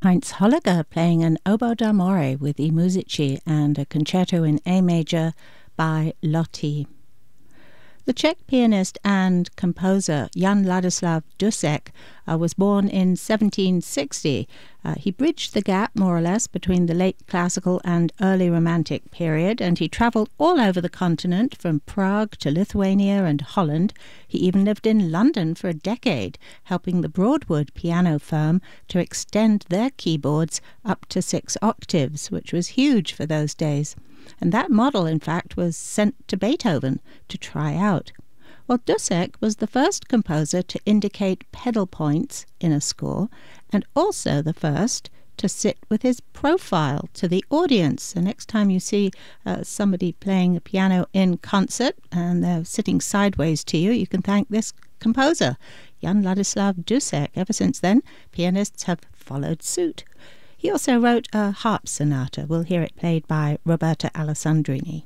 Heinz Holliger playing an oboe d'amore with I Musici and a concerto in A major by Lotti. The Czech pianist and composer Jan Ladislav Dussek was born in 1760. He bridged the gap, more or less, between the late classical and early romantic period, and he travelled all over the continent, from Prague to Lithuania and Holland. He even lived in London for a decade, helping the Broadwood piano firm to extend their keyboards up to 6 octaves, which was huge for those days. And that model, in fact, was sent to Beethoven to try out. Well, Dussek was the first composer to indicate pedal points in a score, and also the first to sit with his profile to the audience. So next time you see somebody playing a piano in concert and they're sitting sideways to you, you can thank this composer, Jan Ladislav Dussek. Ever since then, pianists have followed suit. He also wrote a harp sonata. We'll hear it played by Roberta Alessandrini.